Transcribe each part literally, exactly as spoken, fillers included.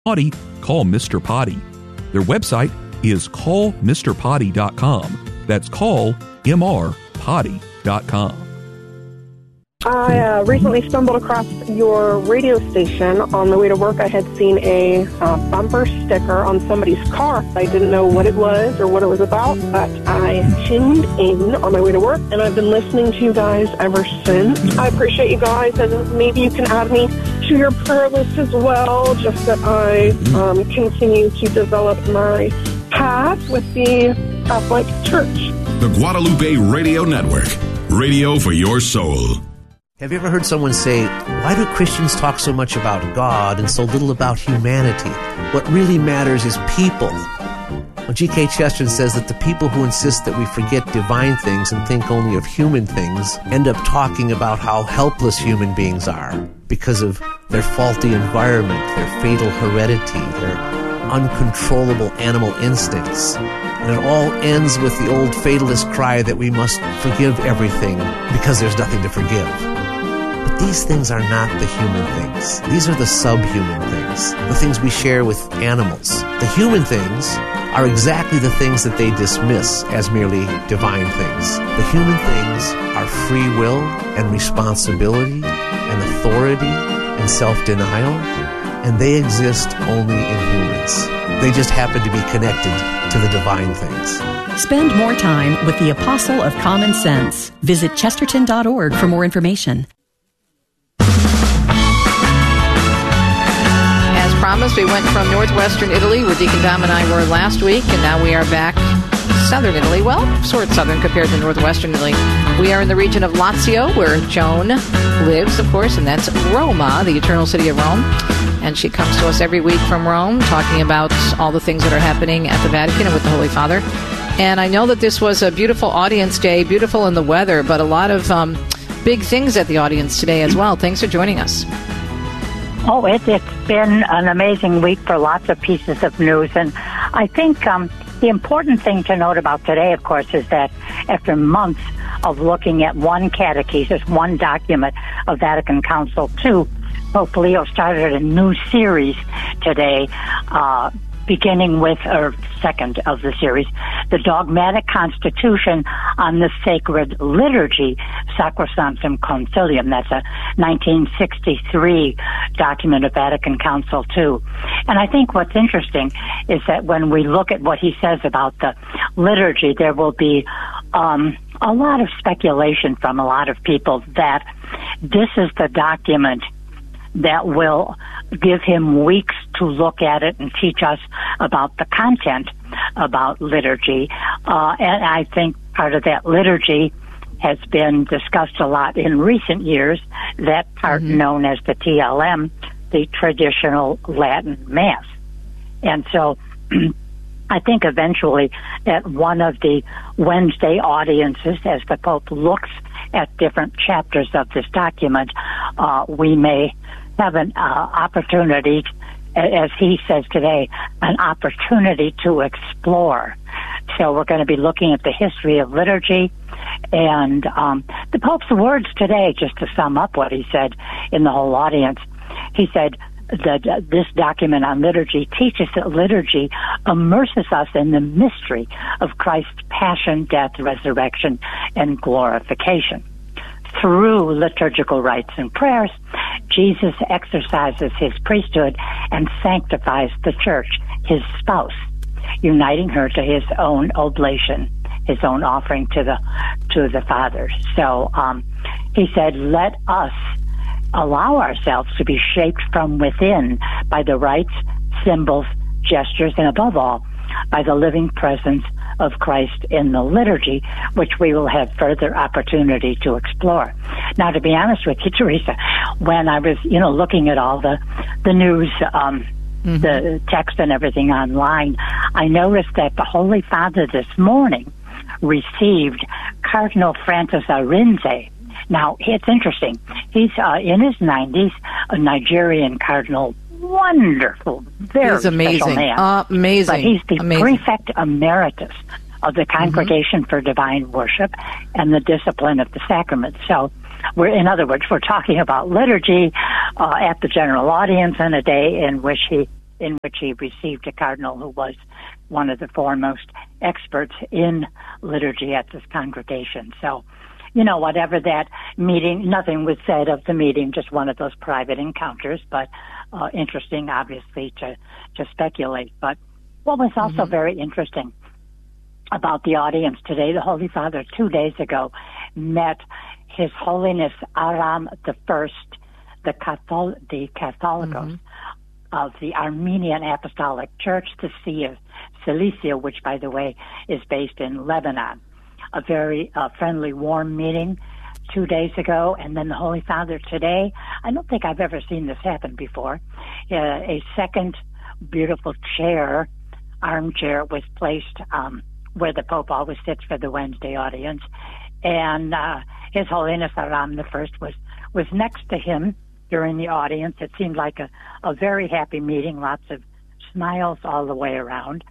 Potty, call Mister Potty. Their website is call mr potty dot com. That's call m r potty dot com. I uh, recently stumbled across your radio station. On the way to work, I had seen a uh, bumper sticker on somebody's car. I didn't know what it was or what it was about, but I tuned in on my way to work, and I've been listening to you guys ever since. I appreciate you guys, and maybe you can add me to your prayer list as well, just that I um, continue to develop my path with the Catholic Church. The Guadalupe Radio Network, radio for your soul. Have you ever heard someone say, why do Christians talk so much about God and so little about humanity? What really matters is people. Well, G K Chesterton says that the people who insist that we forget divine things and think only of human things end up talking about how helpless human beings are because of their faulty environment, their fatal heredity, their uncontrollable animal instincts. And it all ends with the old fatalist cry that we must forgive everything because there's nothing to forgive. But these things are not the human things. These are the subhuman things, the things we share with animals. The human things are exactly the things that they dismiss as merely divine things. The human things are free will and responsibility and authority and self-denial, and they exist only in humans. They just happen to be connected to the divine things. Spend more time with the Apostle of Common Sense. Visit chesterton dot org for more information. As promised, we went from northwestern Italy, where Deacon Dom and I were last week, and now we are back southern Italy. Well, sort of southern compared to northwestern Italy. We are in the region of Lazio, where Joan lives, of course, and that's Roma, the eternal city of Rome. And she comes to us every week from Rome, talking about all the things that are happening at the Vatican and with the Holy Father. And I know that this was a beautiful audience day, beautiful in the weather, but a lot of um, big things at the audience today as well. Thanks for joining us. Oh, it, it's been an amazing week for lots of pieces of news. And I think um, the important thing to note about today, of course, is that after months of looking at one catechesis, one document of Vatican Council two, Pope Leo started a new series today, uh, beginning with, or second of the series, the Dogmatic Constitution on the Sacred Liturgy, Sacrosanctum Concilium. That's a nineteen sixty-three document of Vatican Council two. And I think what's interesting is that when we look at what he says about the liturgy, there will be um, a lot of speculation from a lot of people that this is the document that will give him weeks to look at it and teach us about the content about liturgy. Uh, and I think part of that liturgy has been discussed a lot in recent years, that part mm-hmm. known as the T L M, the traditional Latin Mass. And so I think eventually at one of the Wednesday audiences, as the Pope looks at different chapters of this document, uh, we may have an uh, opportunity, as he says today, an opportunity to explore. So we're going to be looking at the history of liturgy, and um, the Pope's words today, just to sum up what he said in the whole audience. He said that uh, this document on liturgy teaches that liturgy immerses us in the mystery of Christ's passion, death, resurrection, and glorification. Through liturgical rites and prayers, Jesus exercises his priesthood and sanctifies the church, his spouse, uniting her to his own oblation, his own offering to the to the Father. So um, he said, let us allow ourselves to be shaped from within by the rites, symbols, gestures, and above all, by the living presence of Christ in the liturgy, which we will have further opportunity to explore. Now, to be honest with you, Teresa, when I was, you know, looking at all the the news, um, mm-hmm. the text and everything online, I noticed that the Holy Father this morning received Cardinal Francis Arinze. Now, it's interesting. He's uh, in his nineties, a Nigerian cardinal. Wonderful, very he's amazing. special man. Uh, amazing. But he's the amazing. prefect emeritus of the Congregation mm-hmm. for Divine Worship and the Discipline of the Sacraments. So, we're, in other words, we're talking about liturgy uh, at the general audience on a day in which he in which he received a cardinal who was one of the foremost experts in liturgy at this congregation. So, you know, whatever that meeting, nothing was said of the meeting, just one of those private encounters, but uh, interesting, obviously, to, to speculate. But what was also mm-hmm. very interesting about the audience today, the Holy Father two days ago met His Holiness Aram the First, the, Cathol- the Catholicos mm-hmm. of the Armenian Apostolic Church, the See of Cilicia, which, by the way, is based in Lebanon. A very uh, friendly, warm meeting two days ago, and then the Holy Father today. I don't think I've ever seen this happen before. Uh, a second beautiful chair, armchair, was placed um, where the Pope always sits for the Wednesday audience, and uh, His Holiness Aram the First was was next to him during the audience. It seemed like a, a very happy meeting, lots of smiles all the way around.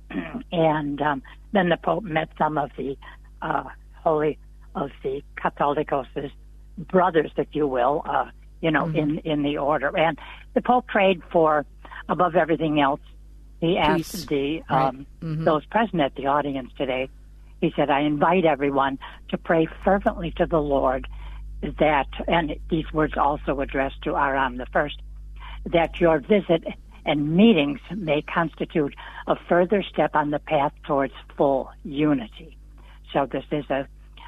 And um, then the Pope met some of the uh, holy of the Catholicos' brothers, if you will, uh, you know, mm-hmm. in, in the order. And the Pope prayed for, above everything else, he asked Peace. the um, right. mm-hmm. those present at the audience today, he said, I invite everyone to pray fervently to the Lord that, and these words also addressed to Aram the First, that your visit and meetings may constitute a further step on the path towards full unity. So this is a,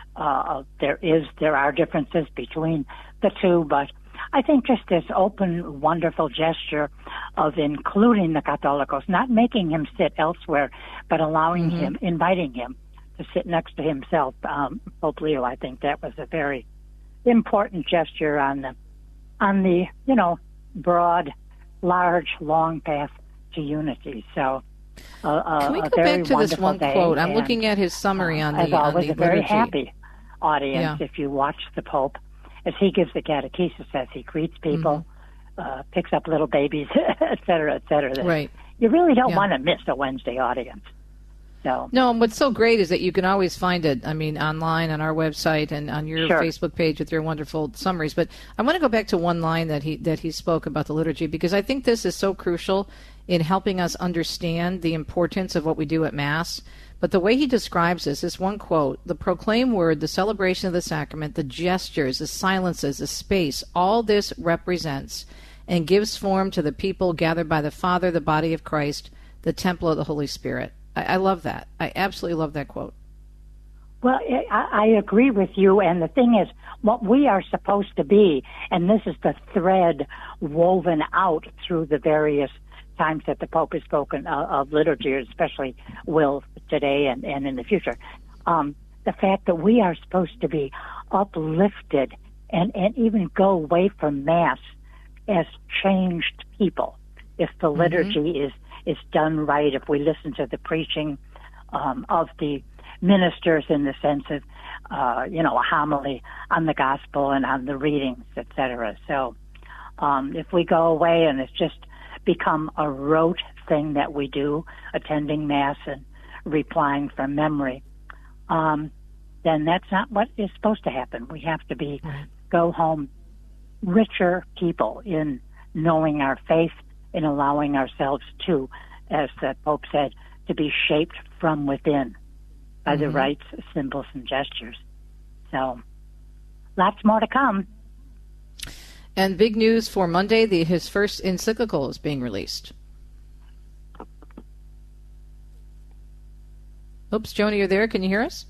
uh, there is, there are differences between the two, but I think just this open, wonderful gesture of including the Catholicos, not making him sit elsewhere, but allowing mm-hmm. him, inviting him to sit next to himself, um, Pope Leo, I think that was a very important gesture on the, on the, you know, broad, large, long path to unity. So, uh, uh, can we go back to this one quote? I'm looking at his summary on the, as always, on the a very liturgy. happy audience. Yeah. If you watch the Pope, as he gives the catechesis, as he greets people, mm-hmm. uh, picks up little babies, et cetera, et cetera. Right. You really don't yeah. want to miss a Wednesday audience. So. No, and what's so great is that you can always find it, I mean, online on our website and on your sure. Facebook page with your wonderful summaries. But I want to go back to one line that he that he spoke about the liturgy, because I think this is so crucial in helping us understand the importance of what we do at Mass. But the way he describes this, this one quote, the proclaimed word, the celebration of the sacrament, the gestures, the silences, the space, all this represents and gives form to the people gathered by the Father, the body of Christ, the temple of the Holy Spirit. I, I love that. I absolutely love that quote. Well, I, I agree with you. And the thing is, what we are supposed to be, and this is the thread woven out through the various times that the Pope has spoken of, of liturgy, especially will today and, and in the future, um, the fact that we are supposed to be uplifted and, and even go away from Mass as changed people. If the mm-hmm. liturgy is is done right, if we listen to the preaching um, of the ministers in the sense of, uh, you know, a homily on the gospel and on the readings, et cetera. So um, if we go away and it's just become a rote thing that we do, attending Mass and replying from memory, um, then that's not what is supposed to happen. We have to be right. go home richer people in knowing our faith, in allowing ourselves to, as the Pope said, to be shaped from within by mm-hmm. the rites, symbols, and gestures. So, lots more to come. And big news for Monday, the, his first encyclical is being released. Oops, Joni, you're there? Can you hear us?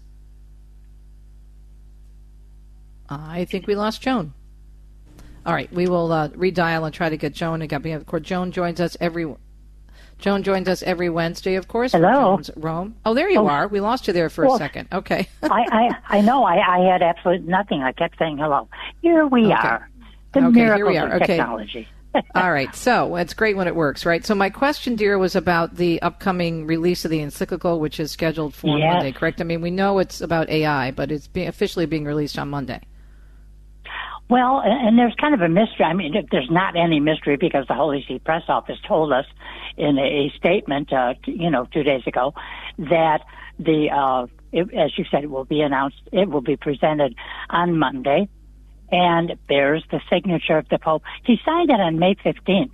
I think we lost Joan. All right, we will uh, redial and try to get Joan. Again, of course, Joan joins us every. Joan joins us every Wednesday, of course. Hello, Rome. Oh, there you oh. are. We lost you there for well, a second. Okay. I, I I know. I, I had absolutely nothing. I kept saying hello. Here we okay. are. The okay, miracles here we are. of Okay. technology. All right. So it's great when it works, right? So my question, dear, was about the upcoming release of the encyclical, which is scheduled for yes. Monday, correct? I mean, we know it's about A I, but it's being, officially being released on Monday. Well, and there's kind of a mystery. I mean, there's not any mystery because the Holy See Press Office told us in a statement, uh, you know, two days ago, that the, uh, it, as you said, it will be announced, it will be presented on Monday, and bears the signature of the Pope. He signed it on May fifteenth,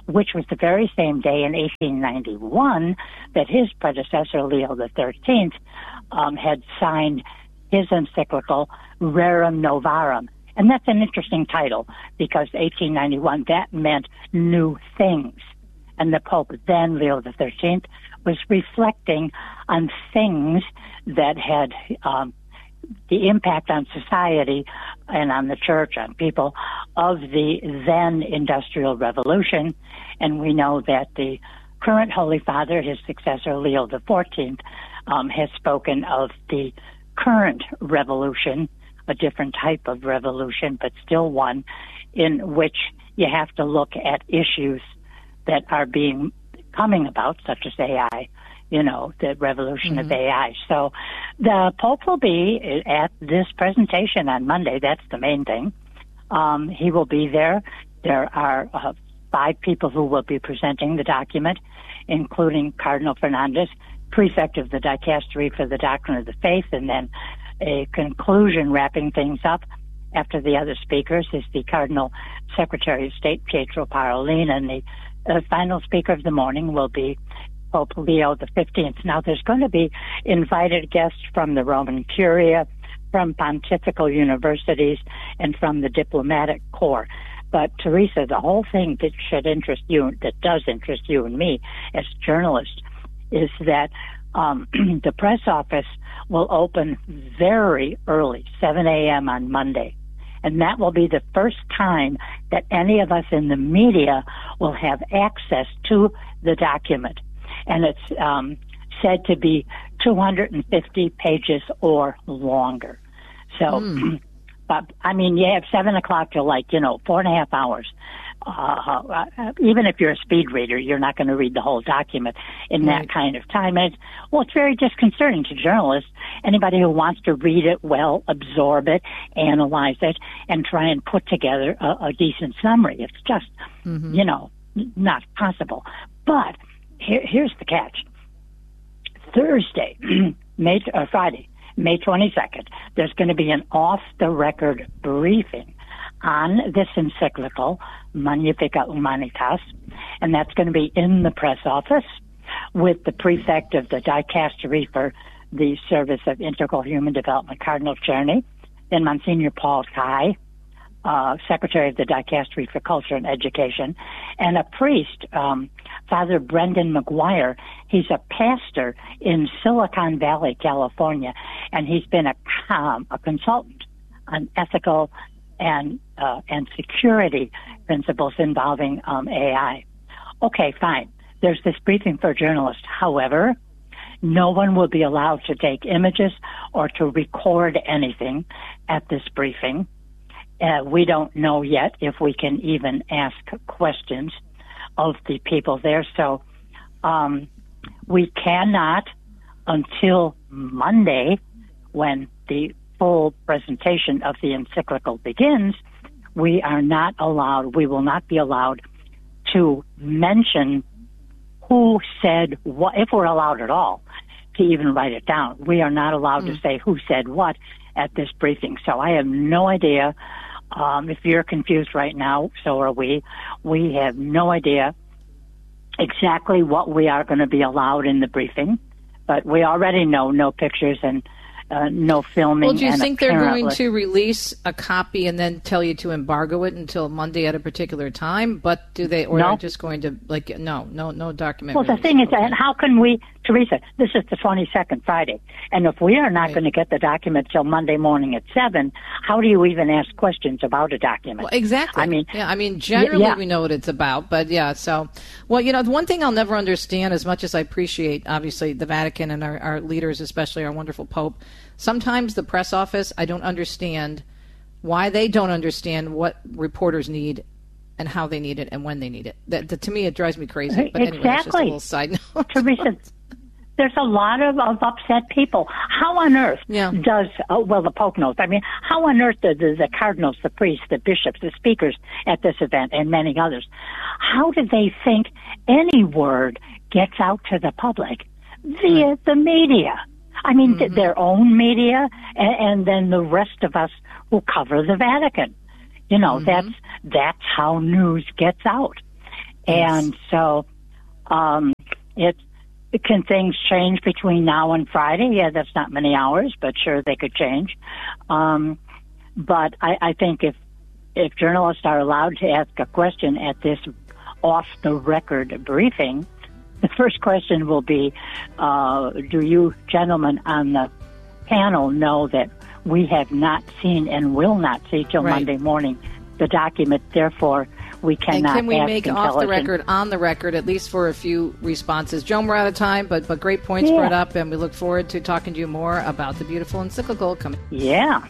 which was the very same day in eighteen ninety-one that his predecessor, Leo the thirteenth, um, had signed his encyclical Rerum Novarum. And that's an interesting title because eighteen ninety-one, that meant new things. And the Pope then, Leo the thirteenth, was reflecting on things that had um, the impact on society and on the church, on people of the then Industrial Revolution. And we know that the current Holy Father, his successor, Leo the fourteenth, um, has spoken of the current revolution, a different type of revolution, but still one in which you have to look at issues that are being coming about, such as A I, you know, the revolution mm-hmm. of A I. So the Pope will be at this presentation on Monday. That's the main thing. Um, he will be there. There are uh, five people who will be presenting the document, including Cardinal Fernandez, prefect of the Dicastery for the Doctrine of the Faith, and then a conclusion wrapping things up after the other speakers is the Cardinal Secretary of State, Pietro Parolin, and the uh, final speaker of the morning will be Pope Leo the fifteenth. Now, there's going to be invited guests from the Roman Curia, from pontifical universities, and from the diplomatic corps. But, Teresa, the whole thing that should interest you, that does interest you and me as journalists, is that um, the press office will open very early, seven a.m. on Monday. And that will be the first time that any of us in the media will have access to the document. And it's um, said to be two hundred fifty pages or longer. So, mm. but I mean, you have seven o'clock till like, you know, four and a half hours. Uh, uh, even if you're a speed reader, you're not going to read the whole document in right. that kind of time. And it's, well, it's very disconcerting to journalists. Anybody who wants to read it well, absorb it, analyze it, and try and put together a, a decent summary. It's just, mm-hmm. you know, not possible. But here, here's the catch. Thursday, May, uh, Friday, May twenty-second, there's going to be an off-the-record briefing on this encyclical, Magnificat Humanitas, and that's going to be in the press office with the prefect of the Dicastery for the Service of Integral Human Development, Cardinal Czerny, then Monsignor Paul Kai, uh, Secretary of the Dicastery for Culture and Education, and a priest, um, Father Brendan McGuire. He's a pastor in Silicon Valley, California, and he's been a, um, a consultant on ethical and uh, and security principles involving um, A I. Okay, fine. There's this briefing for journalists. However, no one will be allowed to take images or to record anything at this briefing. Uh, we don't know yet if we can even ask questions of the people there. So um, we cannot until Monday, when the full presentation of the encyclical begins, we are not allowed, we will not be allowed to mention who said what, if we're allowed at all to even write it down. We are not allowed mm. to say who said what at this briefing. So I have no idea. Um, if you're confused right now, so are we. We have no idea exactly what we are going to be allowed in the briefing, but we already know no pictures and Uh, no filming. Well, do you and think they're going to release a copy and then tell you to embargo it until Monday at a particular time? But do they, or no. are just going to, like, no, no, no document? Well, the thing is, and how can we, Teresa, this is the twenty-second, Friday, and if we are not right. going to get the document till Monday morning at seven, how do you even ask questions about a document? Well, exactly. I mean, yeah, I mean, generally yeah. we know what it's about, but yeah, so, well, you know, the one thing I'll never understand, as much as I appreciate, obviously, the Vatican and our, our leaders, especially our wonderful Pope, sometimes the press office, I don't understand why they don't understand what reporters need and how they need it and when they need it. That, that to me, it drives me crazy. But exactly. anyway, that's just a little side note. Teresa, there's a lot of, of upset people. How on earth yeah. does, oh, well, the Pope knows. I mean, how on earth do the, the cardinals, the priests, the bishops, the speakers at this event, and many others, how do they think any word gets out to the public via right. the media? I mean, mm-hmm. their own media, and, and then the rest of us who cover the Vatican. You know, mm-hmm. that's that's how news gets out. And so um, it, can things change between now and Friday? Yeah, that's not many hours, but sure, they could change. Um, but I, I think if if journalists are allowed to ask a question at this off-the-record briefing, the first question will be, uh, do you gentlemen on the panel know that we have not seen and will not see till right. Monday morning the document, therefore we cannot. And can we ask make off the record, on the record, at least for a few responses? Joan, we're out of time, but but great points yeah. brought up, and we look forward to talking to you more about the beautiful encyclical coming. Yeah.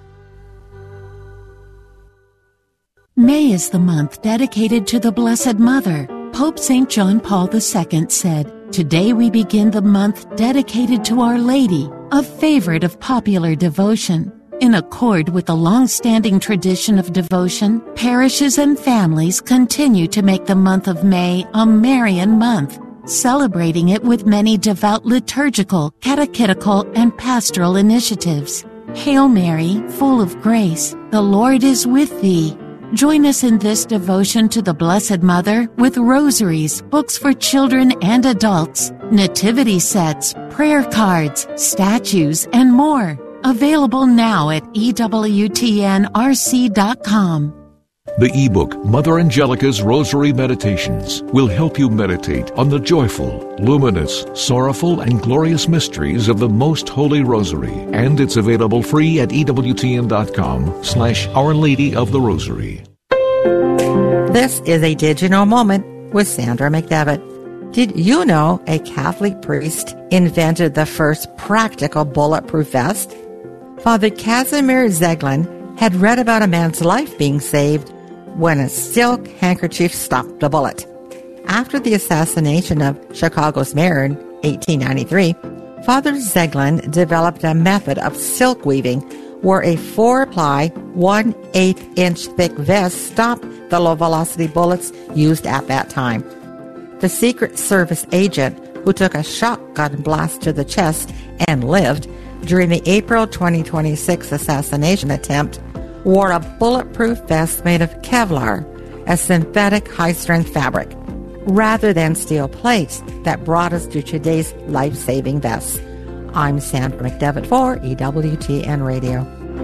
May is the month dedicated to the Blessed Mother. Pope Saint John Paul the Second said, "Today we begin the month dedicated to Our Lady, a favorite of popular devotion." In accord with the long-standing tradition of devotion, parishes and families continue to make the month of May a Marian month, celebrating it with many devout liturgical, catechetical, and pastoral initiatives. Hail Mary, full of grace, the Lord is with thee. Join us in this devotion to the Blessed Mother with rosaries, books for children and adults, nativity sets, prayer cards, statues, and more. Available now at E W T N R C dot com. The ebook Mother Angelica's Rosary Meditations will help you meditate on the joyful, luminous, sorrowful, and glorious mysteries of the Most Holy Rosary. And it's available free at E W T N dot com slash Our Lady of the Rosary. This is a Digital Moment with Sandra McDevitt. Did you know a Catholic priest invented the first practical bulletproof vest? Father Casimir Zeglin had read about a man's life being saved when a silk handkerchief stopped a bullet. After the assassination of Chicago's mayor in eighteen ninety-three, Father Zeglin developed a method of silk weaving where a four-ply, one-eighth inch thick vest stopped the low-velocity bullets used at that time. The Secret Service agent who took a shotgun blast to the chest and lived during the April twenty twenty-six assassination attempt wore a bulletproof vest made of Kevlar, a synthetic high-strength fabric, rather than steel plates that brought us to today's life-saving vests. I'm Sandra McDevitt for E W T N Radio.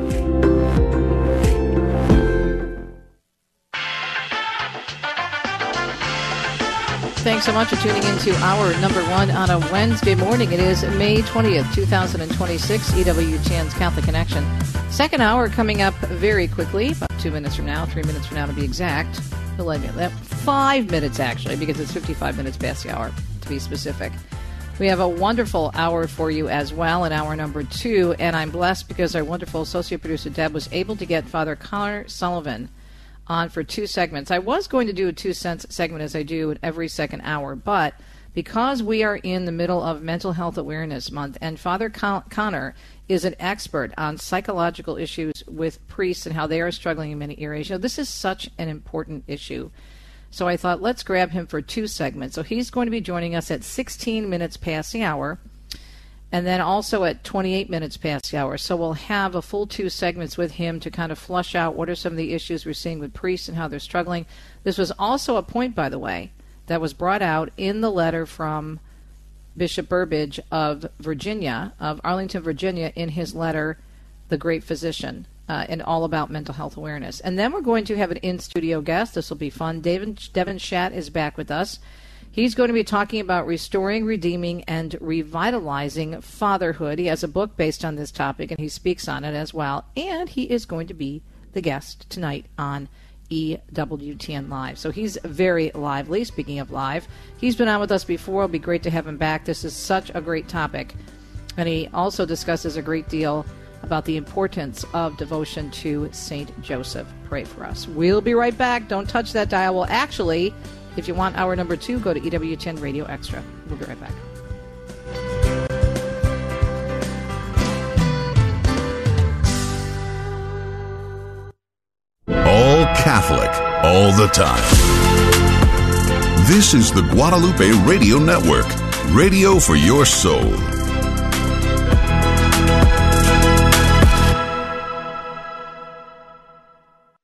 Thanks so much for tuning in to our number one on a Wednesday morning. It is May twentieth, twenty twenty-six, E W T N's Catholic Connection. Second hour coming up very quickly, about two minutes from now, three minutes from now to be exact. Five minutes, actually, because it's fifty-five minutes past the hour, to be specific. We have a wonderful hour for you as well in hour number two, and I'm blessed because our wonderful associate producer, Deb, was able to get Father Connor Sullivan on for two segments. I was going to do a two-cent segment as I do at every second hour, but because we are in the middle of Mental Health Awareness Month, and Father Con- Connor is an expert on psychological issues with priests and how they are struggling in many areas. You know, this is such an important issue. So I thought, let's grab him for two segments. So he's going to be joining us at sixteen minutes past the hour, and then also at twenty-eight minutes past the hour. So we'll have a full two segments with him to kind of flush out what are some of the issues we're seeing with priests and how they're struggling. This was also a point, by the way, that was brought out in the letter from Bishop Burbidge of Virginia, of Arlington, Virginia, in his letter, The Great Physician, uh, and all about mental health awareness. And then we're going to have an in-studio guest. This will be fun. Devin, Devin Schatt is back with us. He's going to be talking about restoring, redeeming, and revitalizing fatherhood. He has a book based on this topic, and he speaks on it as well. And he is going to be the guest tonight on E W T N Live. So he's very lively. Speaking of live, he's been on with us before. It'll be great to have him back. This is such a great topic. And he also discusses a great deal about the importance of devotion to Saint Joseph. Pray for us. We'll be right back. Don't touch that dial. Well, actually, if you want hour number two, go to E W T N Radio Extra. We'll be right back. All Catholic, all the time. This is the Guadalupe Radio Network, radio for your soul.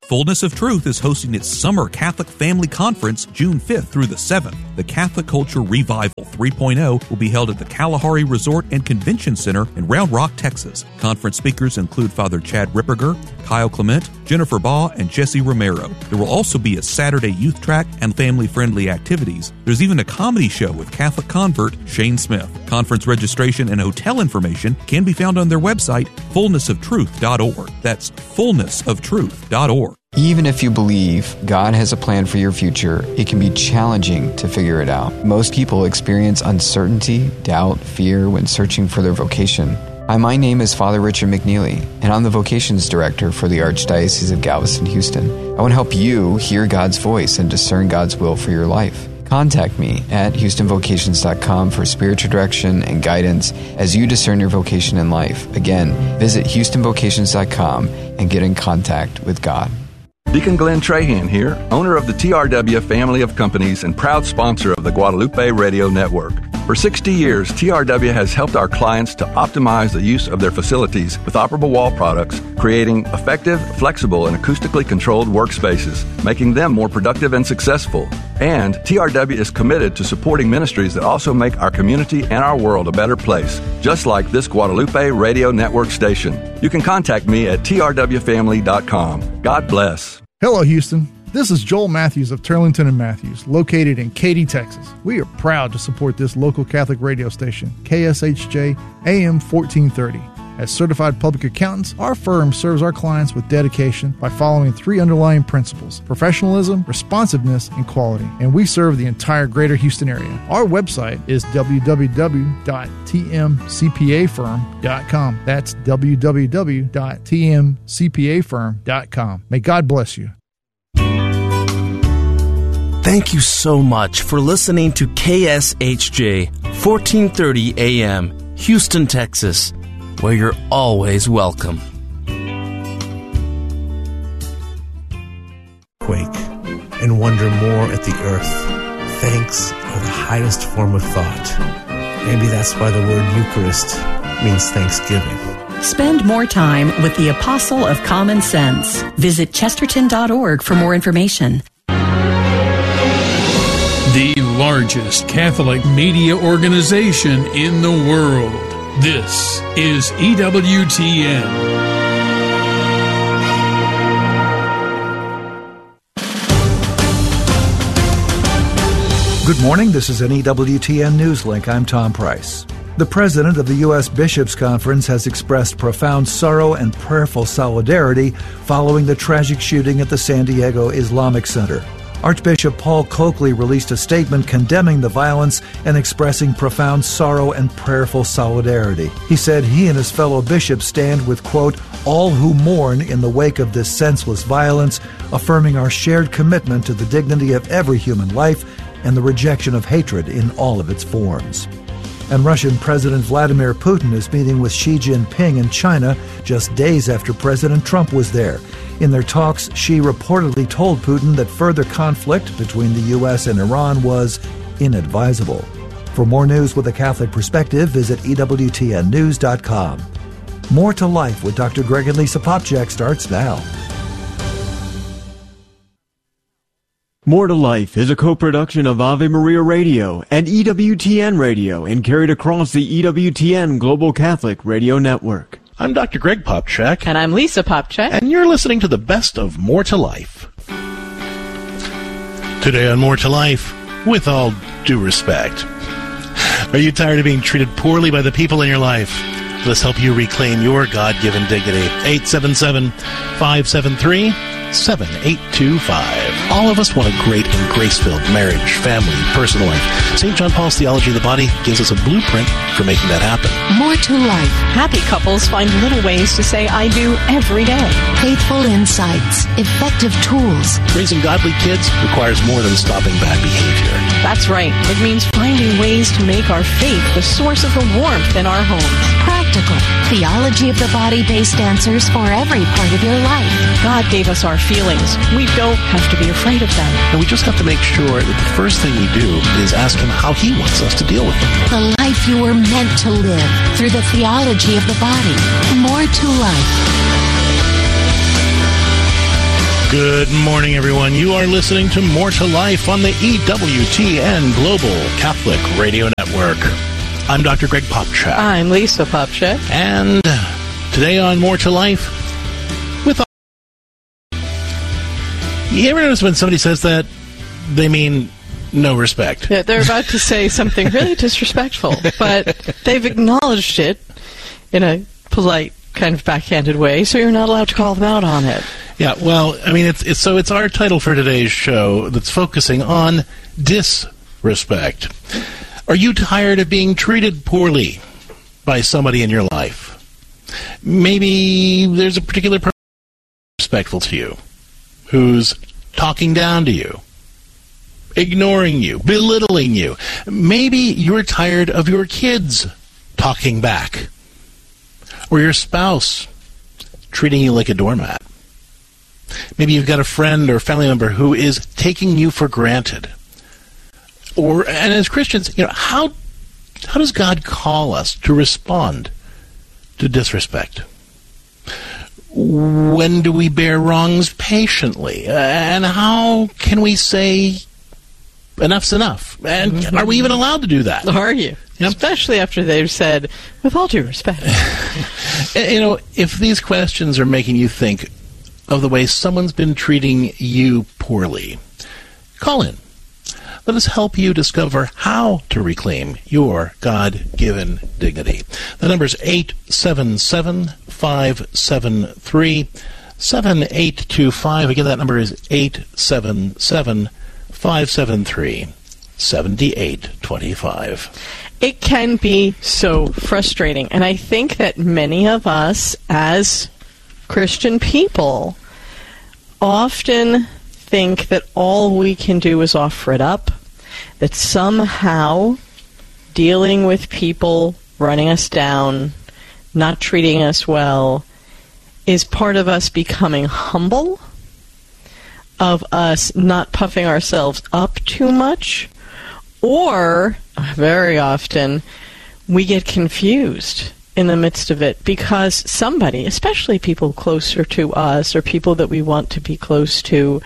Fullness of Truth is hosting its Summer Catholic Family Conference June fifth through the seventh. The Catholic Culture Revival three point oh will be held at the Kalahari Resort and Convention Center in Round Rock, Texas. Conference speakers include Father Chad Ripperger, Kyle Clement, Jennifer Baugh, and Jesse Romero. There will also be a Saturday youth track and family-friendly activities. There's even a comedy show with Catholic convert Shane Smith. Conference registration and hotel information can be found on their website, fullness of truth dot org. That's fullness of truth dot org. Even if you believe God has a plan for your future, it can be challenging to figure it out. Most people experience uncertainty, doubt, fear when searching for their vocation. Hi, my name is Father Richard McNeely, and I'm the Vocations Director for the Archdiocese of Galveston, Houston. I want to help you hear God's voice and discern God's will for your life. Contact me at houston vocations dot com for spiritual direction and guidance as you discern your vocation in life. Again, visit houston vocations dot com and get in contact with God. Deacon Glenn Trahan here, owner of the T R W family of companies and proud sponsor of the Guadalupe Radio Network. For sixty years, T R W has helped our clients to optimize the use of their facilities with operable wall products, creating effective, flexible, and acoustically controlled workspaces, making them more productive and successful. And T R W is committed to supporting ministries that also make our community and our world a better place, just like this Guadalupe Radio Network station. You can contact me at T R W family dot com. God bless. Hello, Houston. This is Joel Matthews of Turlington and Matthews, located in Katy, Texas. We are proud to support this local Catholic radio station, K S H J A M fourteen thirty. As certified public accountants, our firm serves our clients with dedication by following three underlying principles: professionalism, responsiveness, and quality. And we serve the entire greater Houston area. Our website is w w w dot t m c p a firm dot com. That's w w w dot t m c p a firm dot com. May God bless you. Thank you so much for listening to K S H J fourteen thirty A M, Houston, Texas, where you're always welcome. Quake and wonder more at the earth. Thanks are the highest form of thought. Maybe that's why the word Eucharist means thanksgiving. Spend more time with the Apostle of Common Sense. Visit chesterton dot org for more information. The largest Catholic media organization in the world. This is E W T N. Good morning. This is an E W T N Newslink. I'm Tom Price. The president of the U S Bishops' Conference has expressed profound sorrow and prayerful solidarity following the tragic shooting at the San Diego Islamic Center. Archbishop Paul Coakley released a statement condemning the violence and expressing profound sorrow and prayerful solidarity. He said he and his fellow bishops stand with, quote, all who mourn in the wake of this senseless violence, affirming our shared commitment to the dignity of every human life and the rejection of hatred in all of its forms. And Russian President Vladimir Putin is meeting with Xi Jinping in China just days after President Trump was there. In their talks, Xi reportedly told Putin that further conflict between the U S and Iran was inadvisable. For more news with a Catholic perspective, visit E W T N news dot com. More to Life with Doctor Greg and Lisa Popchak starts now. More to Life is a co-production of Ave Maria Radio and E W T N Radio and carried across the E W T N Global Catholic Radio Network. I'm Doctor Greg Popchak. And I'm Lisa Popchak. And you're listening to the best of More to Life. Today on More to Life, with all due respect. Are you tired of being treated poorly by the people in your life? Let's help you reclaim your God-given dignity. eight seven seven, five seven three, seven eight two five. All of us want a great and grace-filled marriage, family, personal life. Saint John Paul's Theology of the Body gives us a blueprint for making that happen. More to life. Happy couples find little ways to say I do every day. Faithful insights. Effective tools. Raising godly kids requires more than stopping bad behavior. That's right. It means finding ways to make our faith the source of the warmth in our homes. Practical. Theology of the Body-based answers for every part of your life. God gave us our feelings. We don't have to be afraid of them. And we just have to make sure that the first thing we do is ask Him how He wants us to deal with them. The life you were meant to live through the theology of the body. More to life. Good morning, everyone. You are listening to More to Life on the E W T N Global Catholic Radio Network. I'm Doctor Greg Popcak. I'm Lisa Popcak. And today on More to Life, with... You ever notice when somebody says that, they mean no respect? Yeah, they're about to say something really disrespectful, but they've acknowledged it in a polite, kind of backhanded way, so you're not allowed to call them out on it. Yeah, well, I mean, it's, it's so it's our title for today's show that's focusing on disrespect. Are you tired of being treated poorly by somebody in your life? Maybe there's a particular person who's respectful to you, who's talking down to you, ignoring you, belittling you. Maybe you're tired of your kids talking back, or your spouse treating you like a doormat. Maybe you've got a friend or family member who is taking you for granted. Or, and as Christians, you know, how how does God call us to respond to disrespect? When do we bear wrongs patiently? And how can we say enough's enough? And mm-hmm. are we even allowed to do that? Are you? Yep. Especially after they've said, with all due respect. You know, if these questions are making you think of the way someone's been treating you poorly, call in. Let us help you discover how to reclaim your God-given dignity. The number is eight seven seven, five seven three, seven eight two five. Again, that number is eight seven seven, five seven three, seven eight two five. It can be so frustrating, and I think that many of us as Christian people often think that all we can do is offer it up, that somehow dealing with people running us down, not treating us well, is part of us becoming humble, of us not puffing ourselves up too much, or very often we get confused in the midst of it because somebody, especially people closer to us or people that we want to be close to,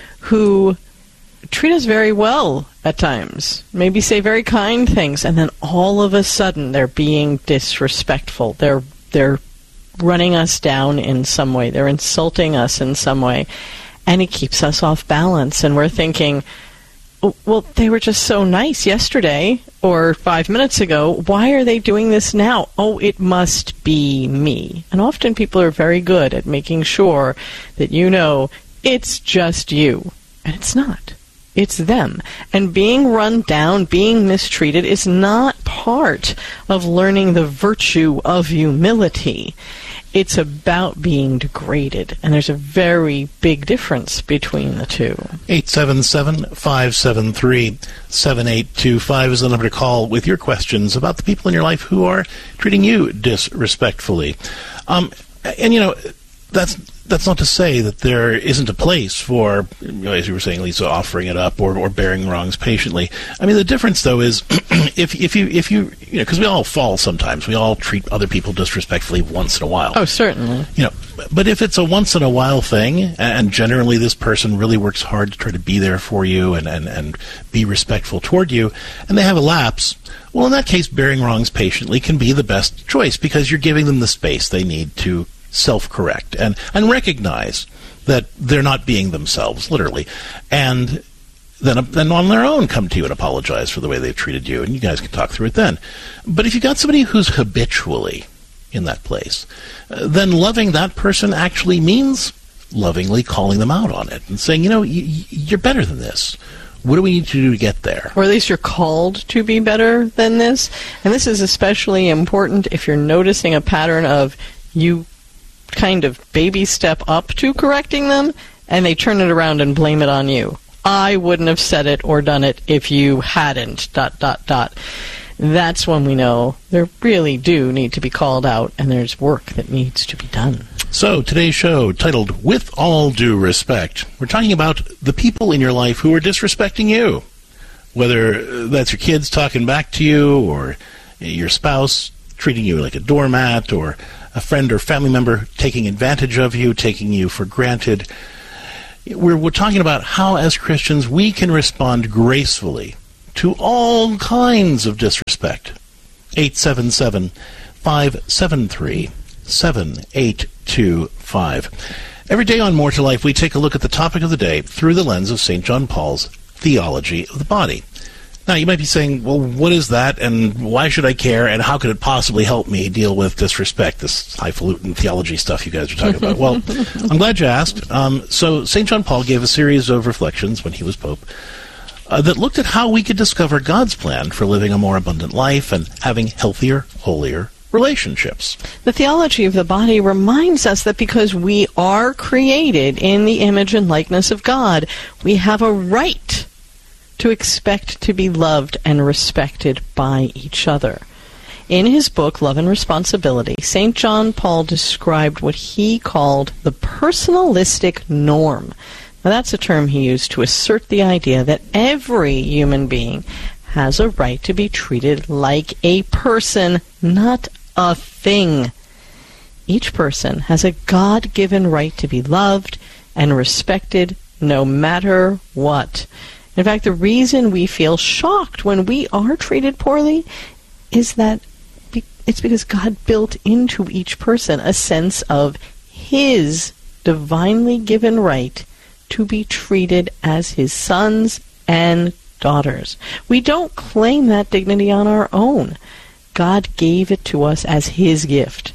who treat us very well at times, maybe say very kind things, and then all of a sudden they're being disrespectful. They're they're running us down in some way. They're insulting us in some way, and it keeps us off balance. And we're thinking, well, they were just so nice yesterday or five minutes ago. Why are they doing this now? Oh, it must be me. And often people are very good at making sure that you know it's just you. And it's not. It's them. And being run down, being mistreated is not part of learning the virtue of humility. It's about being degraded, and there's a very big difference between the two. eight seven seven, five seven three, seven eight two five is the number to call with your questions about the people in your life who are treating you disrespectfully. Um, and, you know, that's that's not to say that there isn't a place for, you know, as you were saying, Lisa, offering it up or, or bearing wrongs patiently. I mean, the difference, though, is if if you, if you, you know, because we all fall sometimes. We all treat other people disrespectfully once in a while. Oh, certainly. You know, but if it's a once-in-a-while thing, and generally this person really works hard to try to be there for you and, and, and be respectful toward you, and they have a lapse, well, in that case, bearing wrongs patiently can be the best choice because you're giving them the space they need to self-correct and, and recognize that they're not being themselves, literally, and then, then on their own come to you and apologize for the way they've treated you, and you guys can talk through it then. But if you got somebody who's habitually in that place, uh, then loving that person actually means lovingly calling them out on it and saying, you know, y- you're better than this. What do we need to do to get there? Or at least you're called to be better than this. And this is especially important if you're noticing a pattern of you kind of baby step up to correcting them, and they turn it around and blame it on you. I wouldn't have said it or done it if you hadn't, dot, dot, dot. That's when we know they really do need to be called out, and there's work that needs to be done. So, today's show, titled With All Due Respect, we're talking about the people in your life who are disrespecting you. Whether that's your kids talking back to you, or your spouse treating you like a doormat, or a friend or family member taking advantage of you, taking you for granted. We're, we're talking about how, as Christians, we can respond gracefully to all kinds of disrespect. eight seven seven, five seven three, seven eight two five. Every day on More to Life, we take a look at the topic of the day through the lens of Saint John Paul's theology of the body. Now, you might be saying, well, what is that, and why should I care, and how could it possibly help me deal with disrespect, this highfalutin theology stuff you guys are talking about? Well, I'm glad you asked. Um, so Saint John Paul gave a series of reflections when he was Pope uh, that looked at how we could discover God's plan for living a more abundant life and having healthier, holier relationships. The theology of the body reminds us that because we are created in the image and likeness of God, we have a right to expect to be loved and respected by each other. In his book, Love and Responsibility, Saint John Paul described what he called the personalistic norm. Now, that's a term he used to assert the idea that every human being has a right to be treated like a person, not a thing. Each person has a God-given right to be loved and respected no matter what. In fact, the reason we feel shocked when we are treated poorly is that it's because God built into each person a sense of his divinely given right to be treated as his sons and daughters. We don't claim that dignity on our own. God gave it to us as his gift.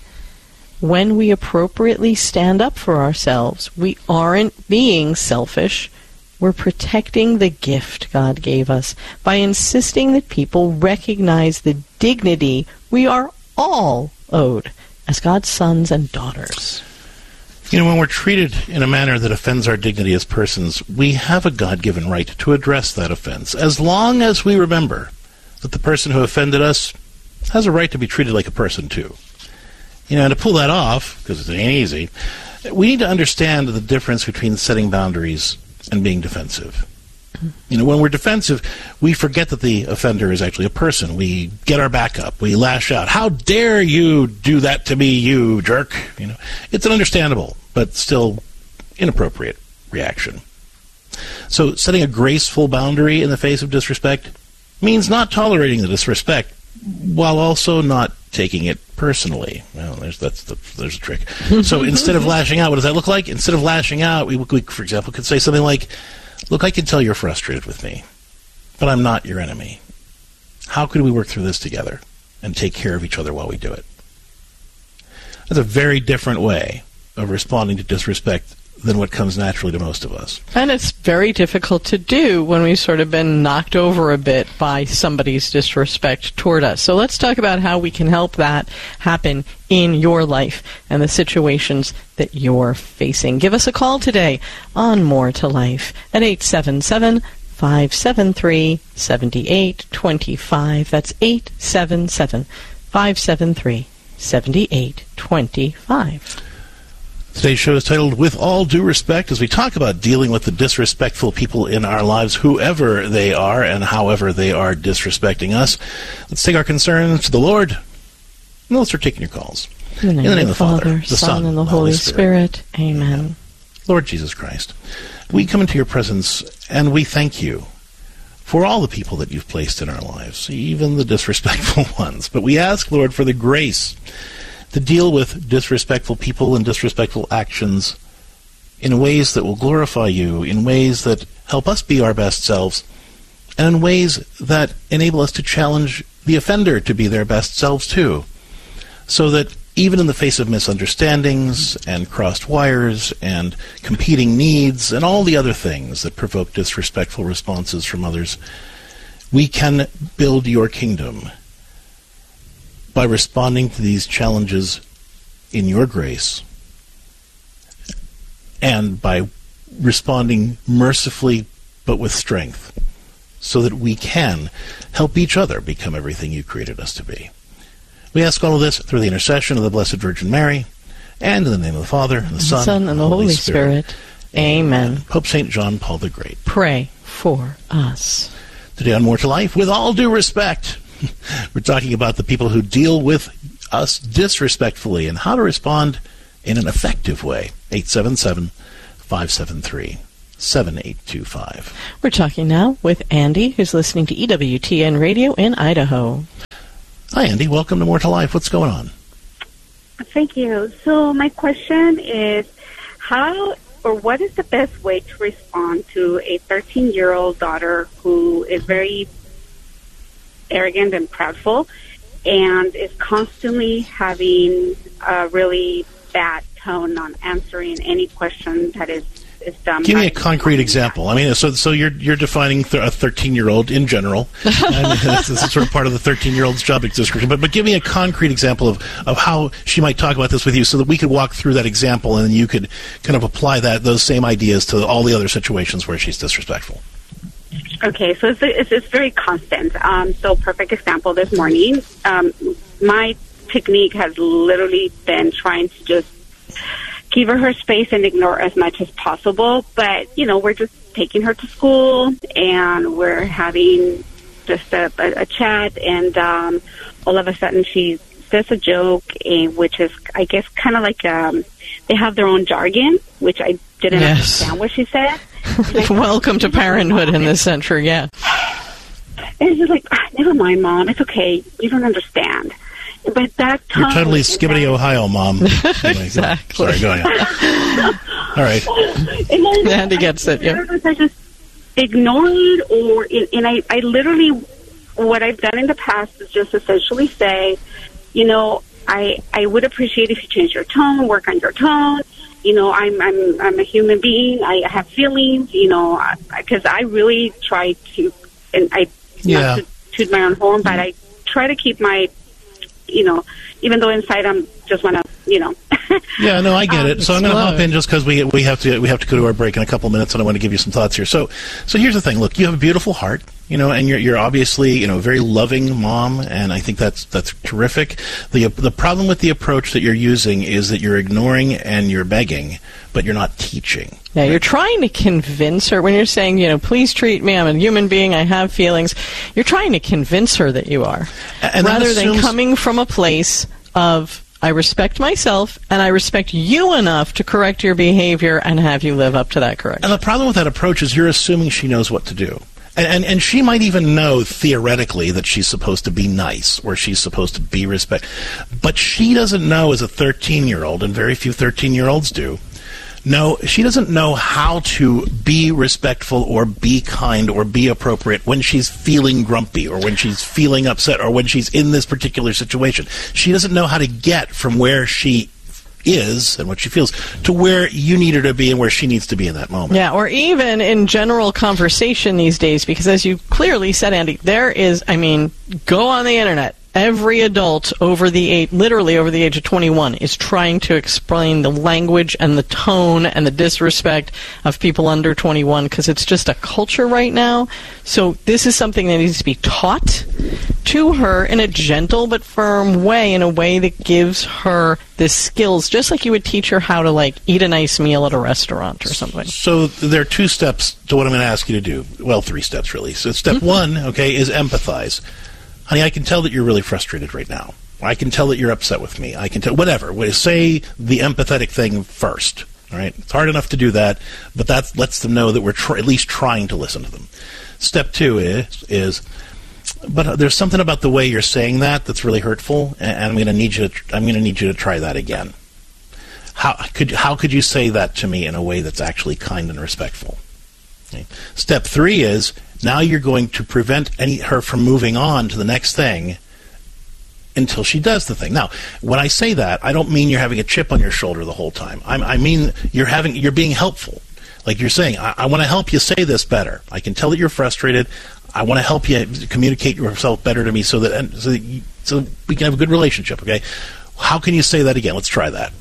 When we appropriately stand up for ourselves, we aren't being selfish. We're protecting the gift God gave us by insisting that people recognize the dignity we are all owed as God's sons and daughters. You know, when we're treated in a manner that offends our dignity as persons, we have a God-given right to address that offense, as long as we remember that the person who offended us has a right to be treated like a person, too. You know, and to pull that off, because it ain't easy, we need to understand the difference between setting boundaries and being defensive. You know, when we're defensive, we forget that the offender is actually a person. We get our back up. We lash out. How dare you do that to me, you jerk? You know, it's an understandable, but still inappropriate reaction. So setting a graceful boundary in the face of disrespect means not tolerating the disrespect while also not taking it personally. Well, there's that's the, there's a trick. So instead of lashing out, what does that look like? Instead of lashing out, we, we, for example, could say something like, look, I can tell you're frustrated with me, but I'm not your enemy. How could we work through this together and take care of each other while we do it? That's a very different way of responding to disrespect than what comes naturally to most of us. And it's very difficult to do when we've sort of been knocked over a bit by somebody's disrespect toward us. So let's talk about how we can help that happen in your life and the situations that you're facing. Give us a call today on More to Life at eight seven seven, five seven three, seven eight two five. That's eight seven seven, five seven three, seven eight two five. Today's show is titled With All Due Respect, as we talk about dealing with the disrespectful people in our lives, whoever they are and however they are disrespecting us. Let's take our concerns to the Lord, and let's start taking your calls. In the name, in the name of the Father, the Son, Son and the Holy Spirit. Spirit. Amen. Amen. Lord Jesus Christ, we come into your presence and we thank you for all the people that you've placed in our lives, even the disrespectful ones. But we ask, Lord, for the grace to deal with disrespectful people and disrespectful actions in ways that will glorify you, in ways that help us be our best selves, and in ways that enable us to challenge the offender to be their best selves too, so that even in the face of misunderstandings and crossed wires and competing needs and all the other things that provoke disrespectful responses from others, we can build your kingdom by responding to these challenges in your grace and by responding mercifully but with strength so that we can help each other become everything you created us to be. We ask all of this through the intercession of the Blessed Virgin Mary and in the name of the Father and the Son, the Son and the Holy Spirit. Spirit. Amen. Pope Saint John Paul the Great, pray for us. Today on More to Life, with all due respect, we're talking about the people who deal with us disrespectfully and how to respond in an effective way. eight seven seven, five seven three, seven eight two five. We're talking now with Andy, who's listening to E W T N Radio in Idaho. Hi, Andy. Welcome to More to Life. What's going on? Thank you. So my question is, how or what is the best way to respond to a thirteen-year-old daughter who is very arrogant and proudful and is constantly having a really bad tone on answering any question that is is done. Give me a concrete example. I mean, so so you're you're defining th- a thirteen-year-old in general. I mean, this is sort of part of the thirteen-year-old's job description. But but give me a concrete example of, of how she might talk about this with you, so that we could walk through that example, and then you could kind of apply that those same ideas to all the other situations where she's disrespectful. Okay, so it's it's, it's very constant. Um, so perfect example this morning. Um, my technique has literally been trying to just give her her space and ignore as much as possible. But, you know, we're just taking her to school and we're having just a, a, a chat, and um, all of a sudden she says a joke, eh, which is, I guess, kind of like um, they have their own jargon, which I didn't Yes. understand what she said. Welcome to parenthood in this century, yeah. And it's just like, ah, never mind, Mom, it's okay. You don't understand. But that tone, You're totally Skibbity, Ohio, Mom. Anyway, Exactly. Sorry, go ahead. All right. And then Andy gets it, yeah. I just ignore it, or and I, I literally, what I've done in the past is just essentially say, you know, I I would appreciate if you change your tone, work on your tone. You know, I'm I'm I'm a human being. I have feelings. You know, because I, I really try to, and I Yeah. not to toot my own horn, but I try to keep my, you know, even though inside I'm just want to, you know. Yeah, no, I get it. So I'm going to Slow. hop in just because we we have to we have to go to our break in a couple minutes, and I want to give you some thoughts here. So, so here's the thing. Look, you have a beautiful heart, you know, and you're you're obviously, you know, a very loving mom, and I think that's that's terrific. the The problem with the approach that you're using is that you're ignoring and you're begging, but you're not teaching. Yeah, you're trying to convince her when you're saying, you know, please treat me, I'm a human being, I have feelings. You're trying to convince her that you are, And that rather than assumes- coming from a place of, I respect myself and I respect you enough to correct your behavior and have you live up to that correction. And the problem with that approach is you're assuming she knows what to do. And, and and she might even know theoretically that she's supposed to be nice or she's supposed to be respect. But she doesn't know as a thirteen-year-old, and very few thirteen-year-olds do, no, she doesn't know how to be respectful or be kind or be appropriate when she's feeling grumpy or when she's feeling upset or when she's in this particular situation. She doesn't know how to get from where she is and what she feels to where you need her to be and where she needs to be in that moment. Yeah, or even in general conversation these days, because as you clearly said, Andy, there is, I mean, go on the internet. Every adult over the age, literally over the age of twenty-one, is trying to explain the language and the tone and the disrespect of people under twenty-one, because it's just a culture right now. So this is something that needs to be taught to her in a gentle but firm way, in a way that gives her the skills, just like you would teach her how to, like, eat a nice meal at a restaurant or something. So there are two steps to what I'm going to ask you to do. Well, three steps, really. So step Mm-hmm. one, okay, is empathize. Honey, I can tell that you're really frustrated right now. I can tell that you're upset with me. I can tell, whatever. Say the empathetic thing first. All right? It's hard enough to do that, but that lets them know that we're tr- at least trying to listen to them. Step two is, is but there's something about the way you're saying that that's really hurtful, and I'm going to need you to, I'm going to need you to try that again. How could how could you say that to me in a way that's actually kind and respectful? Okay. Step three is, now you're going to prevent any her from moving on to the next thing until she does the thing. Now, when I say that, I don't mean you're having a chip on your shoulder the whole time. I'm, I mean you're having you're being helpful. Like you're saying, I, I want to help you say this better. I can tell that you're frustrated. I want to help you communicate yourself better to me so that and so that you, so we can have a good relationship. Okay, how can you say that again? Let's try that.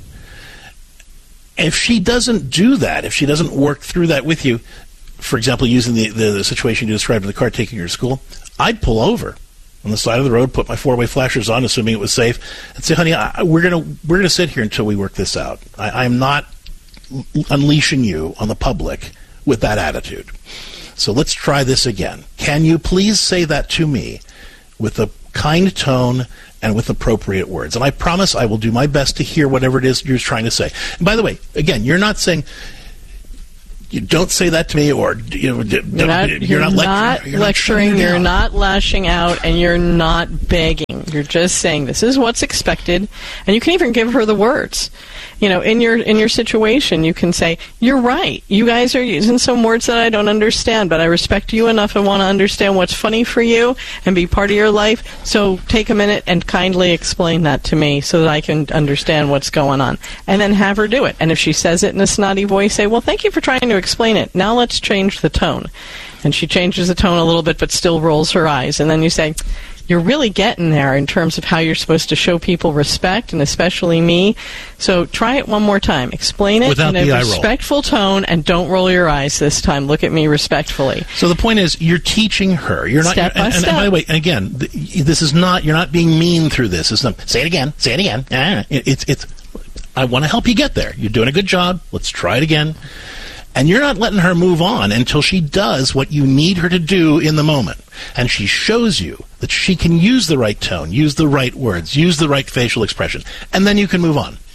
If she doesn't do that, if she doesn't work through that with you, for example, using the, the, the situation you described in the car taking her to school, I'd pull over on the side of the road, put my four-way flashers on, assuming it was safe, and say, honey, I, we're going to we're gonna sit here until we work this out. I, I'm not unleashing you on the public with that attitude. So let's try this again. Can you please say that to me with a kind tone and with appropriate words? And I promise I will do my best to hear whatever it is you're trying to say. And by the way, again, you're not saying... You don't say that to me, or you know, d- you're not, you're you're not, not lecturing, you're lecturing, not you're not lashing out, and you're not begging. You're just saying this is what's expected, and you can even give her the words. You know, in your in your situation, you can say, "You're right. You guys are using some words that I don't understand, but I respect you enough and want to understand what's funny for you and be part of your life. So take a minute and kindly explain that to me so that I can understand what's going on." And then have her do it. And if she says it in a snotty voice, say, "Well, thank you for trying to explain it. Now let's change the tone." And she changes the tone a little bit, but still rolls her eyes. And then you say, "You're really getting there in terms of how you're supposed to show people respect, and especially me. So try it one more time. Explain it Without in the a eye roll. respectful tone, and don't roll your eyes this time. Look at me respectfully." So the point is, you're teaching her. You're not. Step you're, by and, and step. by the way, again, th- this is not. You're not being mean through this. It's not. Say it again. Say it again. Ah, it, it's. It's. I want to help you get there. You're doing a good job. Let's try it again. And you're not letting her move on until she does what you need her to do in the moment. And she shows you that she can use the right tone, use the right words, use the right facial expression. And then you can move on.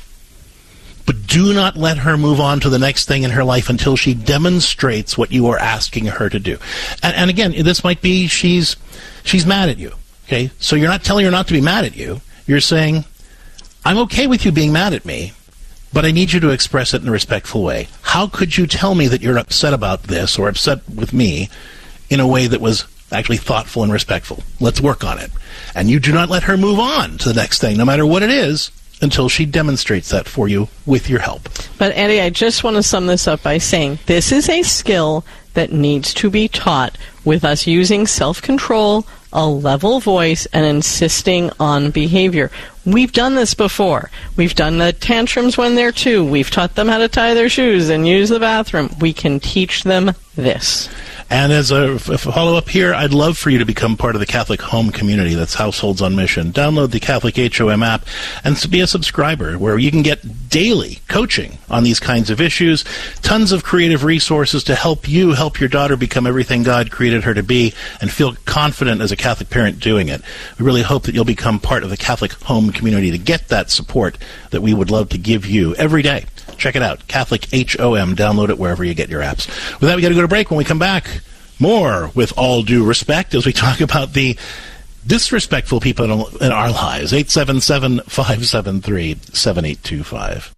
But do not let her move on to the next thing in her life until she demonstrates what you are asking her to do. And, and again, this might be she's she's mad at you. Okay? So you're not telling her not to be mad at you. You're saying, "I'm okay with you being mad at me, but I need you to express it in a respectful way. How could you tell me that you're upset about this or upset with me in a way that was actually thoughtful and respectful? Let's work on it." And you do not let her move on to the next thing, no matter what it is, until she demonstrates that for you with your help. But, Eddie, I just want to sum this up by saying this is a skill that needs to be taught with us using self-control, a level voice, and insisting on behavior. We've done this before. We've done the tantrums when they're two. We've taught them how to tie their shoes and use the bathroom. We can teach them this. And as a, f- follow-up here, I'd love for you to become part of the Catholic Home Community. That's Households on Mission. Download the Catholic H O M app and be a subscriber where you can get daily coaching on these kinds of issues, tons of creative resources to help you help your daughter become everything God created her to be and feel confident as a Catholic parent doing it. We really hope that you'll become part of the Catholic Home Community to get that support that we would love to give you every day. Check it out, Catholic H O M. Download it wherever you get your apps. With that, we got to go to break. When we come back, more With All Due Respect as we talk about the disrespectful people in our lives. eight seven seven, five seven three, seven eight two five.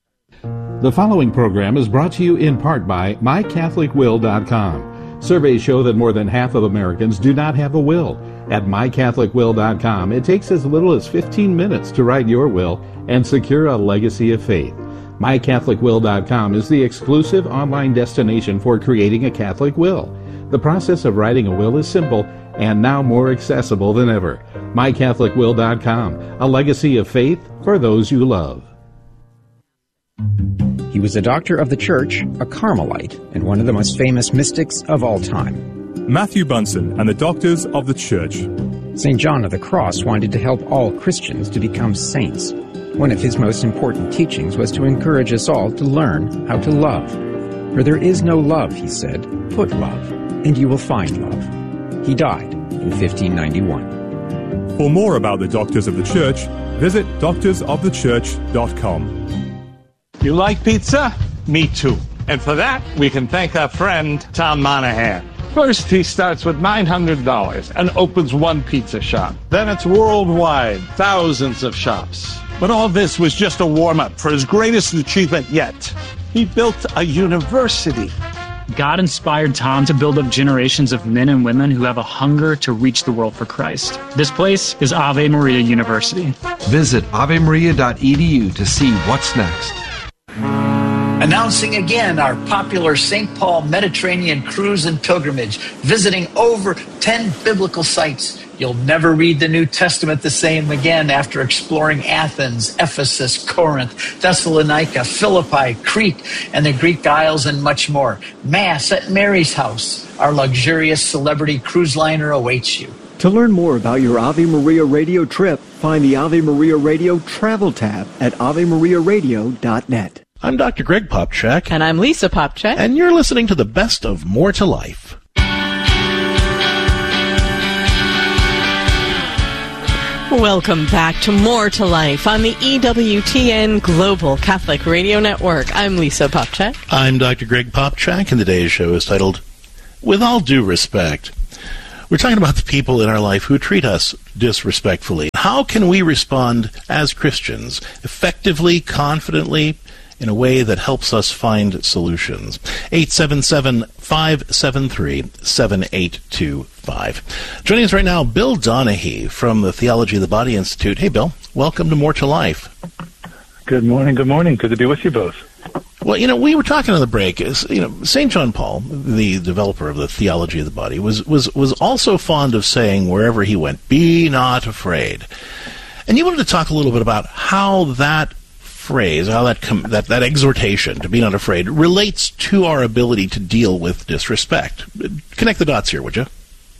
The following program is brought to you in part by my catholic will dot com. Surveys show that more than half of Americans do not have a will. At my catholic will dot com, it takes as little as fifteen minutes to write your will and secure a legacy of faith. my catholic will dot com is the exclusive online destination for creating a Catholic will. The process of writing a will is simple and now more accessible than ever. my catholic will dot com, a legacy of faith for those you love. He was a doctor of the church, a Carmelite, and one of the most famous mystics of all time. Matthew Bunson and the Doctors of the Church. Saint John of the Cross wanted to help all Christians to become saints. One of his most important teachings was to encourage us all to learn how to love. For there is no love, he said, put love, and you will find love. He died in fifteen ninety-one. For more about the Doctors of the Church, visit doctors of the church dot com. You like pizza? Me too. And for that, we can thank our friend, Tom Monahan. First, he starts with nine hundred dollars and opens one pizza shop. Then it's worldwide, thousands of shops. But all this was just a warm-up for his greatest achievement yet. He built a university. God inspired Tom to build up generations of men and women who have a hunger to reach the world for Christ. This place is Ave Maria University. Visit ave maria dot e d u to see what's next. Announcing again our popular Saint Paul Mediterranean cruise and pilgrimage, visiting over ten biblical sites. You'll never read the New Testament the same again after exploring Athens, Ephesus, Corinth, Thessalonica, Philippi, Crete, and the Greek Isles, and much more. Mass at Mary's house. Our luxurious celebrity cruise liner awaits you. To learn more about your Ave Maria Radio trip, find the Ave Maria Radio Travel tab at ave maria radio dot net. I'm Doctor Greg Popchak. And I'm Lisa Popchak. And you're listening to the best of More to Life. Welcome back to More to Life on the E W T N Global Catholic Radio Network. I'm Lisa Popchak. I'm Doctor Greg Popchak, and today's show is titled, With All Due Respect. We're talking about the people in our life who treat us disrespectfully. How can we respond as Christians effectively, confidently, in a way that helps us find solutions? eight seven seven, five seven three, seven eight two five. Joining us right now, Bill Donahue from the Theology of the Body Institute. Hey, Bill. Welcome to More to Life. Good morning. Good morning. Good to be with you both. Well, you know, we were talking on the break. Is, you know, Saint John Paul, the developer of the Theology of the Body, was was was also fond of saying wherever he went, "Be not afraid." And you wanted to talk a little bit about how that phrase, how that com- that that exhortation to be not afraid relates to our ability to deal with disrespect. Connect the dots here, would you?